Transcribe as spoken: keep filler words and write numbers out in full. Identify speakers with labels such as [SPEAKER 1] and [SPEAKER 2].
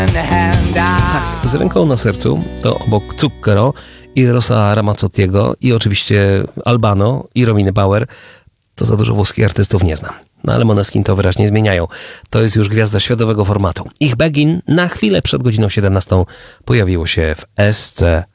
[SPEAKER 1] Tak, z ręką na sercu to obok Zucchero i Rosa Ramazzottiego i oczywiście Albano i Rominy Power to za dużo włoskich artystów nie znam. No ale Måneskin to wyraźnie zmieniają. To jest już gwiazda światowego formatu. Ich Begin na chwilę przed godziną siedemnastą pojawiło się w S C